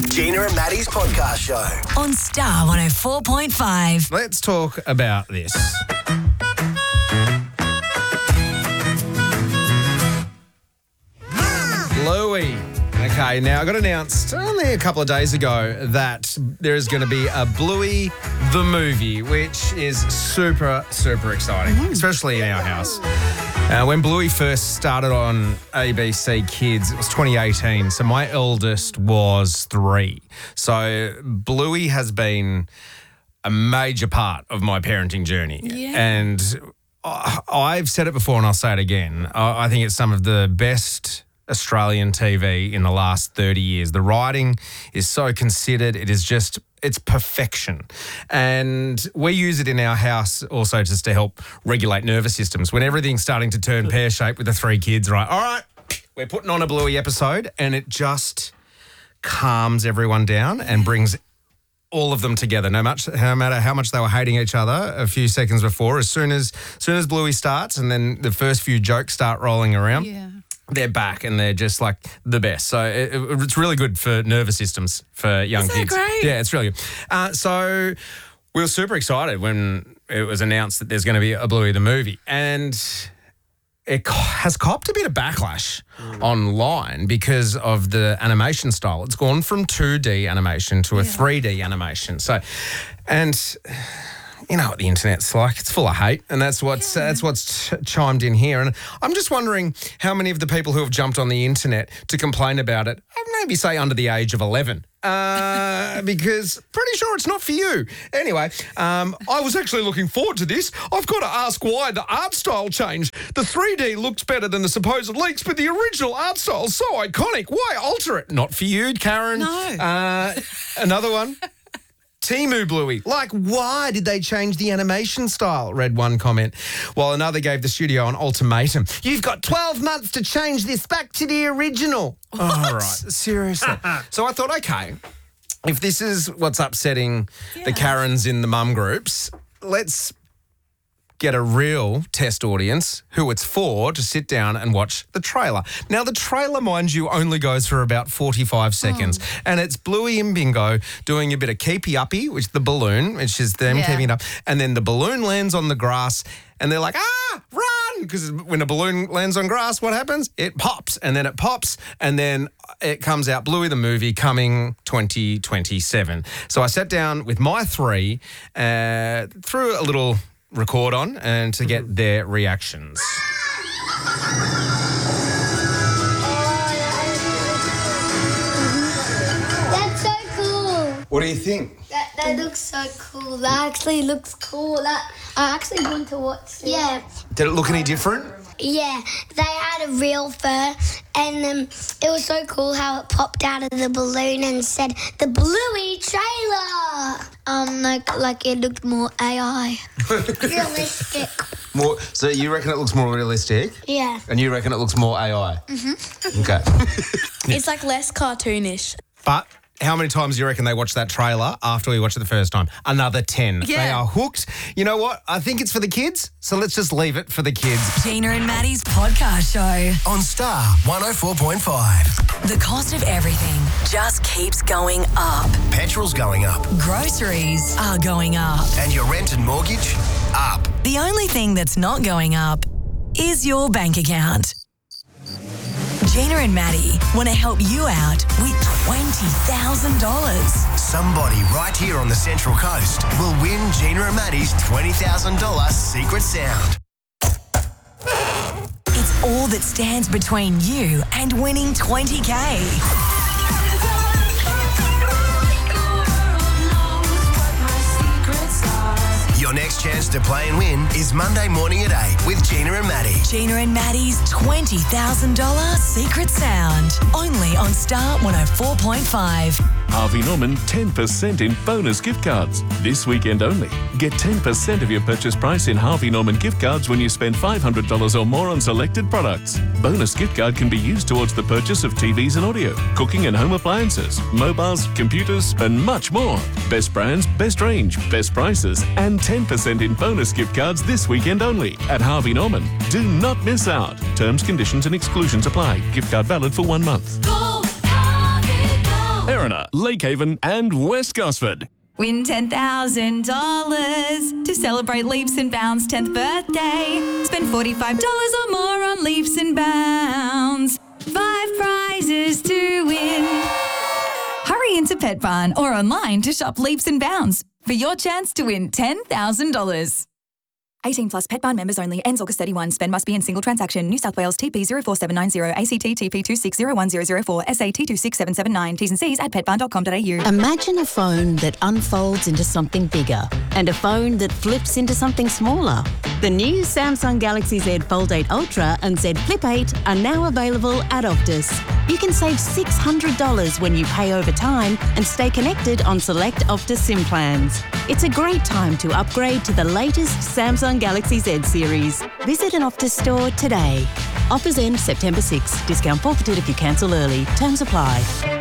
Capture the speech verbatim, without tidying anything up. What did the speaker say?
Gina and Maddie's podcast show on Star one oh four point five. Let's talk about this. Bluey. Okay, now I got announced only a couple of days ago that there is going to be a Bluey the movie, which is super, super exciting, especially in our house. Uh, when Bluey first started on A B C Kids, it was twenty eighteen, so my eldest was three. So Bluey has been a major part of my parenting journey. Yeah. And I- I've said it before and I'll say it again. I I think it's some of the best Australian T V in the last thirty years. The writing is so considered. It is just, it's perfection. And we use it in our house also just to help regulate nervous systems. When everything's starting to turn pear-shaped with the three kids, right? All right, we're putting on a Bluey episode, and it just calms everyone down and brings all of them together, no much, no matter how much they were hating each other a few seconds before. As soon as, as soon as Bluey starts and then the first few jokes start rolling around, Yeah. they're back and they're just like the best. So it, it- it's really good for nervous systems for young Isn't that kids. great? Yeah, it's really good. Uh, so we were super excited when it was announced that there's going to be a Bluey the movie. And it co- has copped a bit of backlash online because of the animation style. It's gone from two D animation to a three D animation. So, and you know what the internet's like. It's full of hate, and that's what's uh, that's what's ch- chimed in here. And I'm just wondering how many of the people who have jumped on the internet to complain about it, I'd maybe say under the age of eleven. Uh, because pretty sure it's not for you. Anyway, um, I was actually looking forward to this. I've got to ask why the art style changed. The three D looks better than the supposed leaks, but the original art style is so iconic. Why alter it? Not for you, Karen. No. Uh, another one. Timu Bluey. Like, why did they change the animation style? Read one comment. While another gave the studio an ultimatum. You've got twelve months to change this back to the original. All right. Seriously. So I thought, okay, if this is what's upsetting the Karens in the mum groups, let's get a real test audience who it's for to sit down and watch the trailer. Now, the trailer, mind you, only goes for about forty-five seconds. And it's Bluey and Bingo doing a bit of keepy uppy, which the balloon, which is them Yeah. keeping it up. And then the balloon lands on the grass and they're like, ah, run! Because when a balloon lands on grass, what happens? It pops, and then it pops, and then it comes out Bluey the movie coming twenty twenty-seven. So I sat down with my three, uh, threw a little record on and to get their reactions. That's so cool. What do you think? That, that looks so cool. That actually looks cool. That I actually want to watch it. Yeah, Did it look any different? yeah. They had a real fur, and um, it was so cool how it popped out of the balloon and said the Bluey trailer. Um, like like it looked more A I, realistic. More. So you reckon it looks more realistic, Yeah. and you reckon it looks more A I? Mm-hmm. Okay. It's like less cartoonish. But how many times do you reckon they watched that trailer after we watched it the first time? Another ten. Yeah. They are hooked. You know what? I think it's for the kids, so let's just leave it for the kids. Gina and Maddie's podcast show. on Star one oh four point five. The cost of everything just keeps going up. Petrol's going up Groceries are going up. and your rent and mortgage up. The only thing that's not going up is your bank account. Gina and Maddie want to help you out with twenty thousand dollars. Somebody right here on the Central Coast will win Gina and Maddie's twenty thousand dollars secret sound. It's all that stands between you and winning twenty K. Your next chance to play and win is Monday morning at eight with Gina and Maddie. Gina and Maddie's twenty thousand dollars secret sound. Only on Star one oh four point five. Harvey Norman ten percent in bonus gift cards. This weekend only. Get ten percent of your purchase price in Harvey Norman gift cards when you spend five hundred dollars or more on selected products. Bonus gift card can be used towards the purchase of T Vs and audio, cooking and home appliances, mobiles, computers, and much more. Best brands, best range, best prices, and ten percent in bonus gift cards this weekend only at Harvey Norman. Do not miss out. Terms, conditions, and exclusions apply. Gift card valid for one month. Berrina, Lakehaven and West Gosford. Win ten thousand dollars to celebrate Leaps and Bounds' tenth birthday. Spend forty-five dollars or more on Leaps and Bounds. Five prizes to win. Hurry into Pet Barn or online to shop Leaps and Bounds for your chance to win ten thousand dollars. eighteen plus Pet Barn members only. Ends August thirty-first. Spend must be in single transaction. New South Wales T P zero four seven nine zero, A C T T P two six zero one zero zero four, S A T two six seven seven nine. T's and C's at pet barn dot com dot a u. Imagine a phone that unfolds into something bigger and a phone that flips into something smaller. The new Samsung Galaxy Z Fold eight Ultra and Z Flip eight are now available at Optus. You can save six hundred dollars when you pay over time and stay connected on select Optus SIM plans. It's a great time to upgrade to the latest Samsung Galaxy Z series. Visit an Optus store today. Offers end September sixth. Discount forfeited if you cancel early. Terms apply.